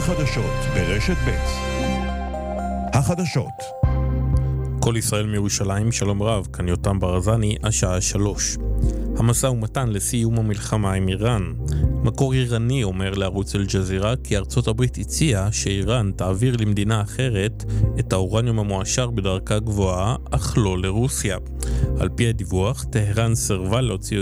חדשות ברשת ב'. החדשות. כל ישראל מירושלים, שלום רב, כאן יותם ברזני, השעה 3. המשא ומתן לסיום המלחמה עם איראן. מקור איראני אומר לערוץ אל-ג'זירה כי ארצות הברית הציעה שאיראן תעביר למדינה אחרת את האורניום המועשר בדרכה גבוהה, אך לא לרוסיה. על פי הדיווח, טהרן סרבה להוציא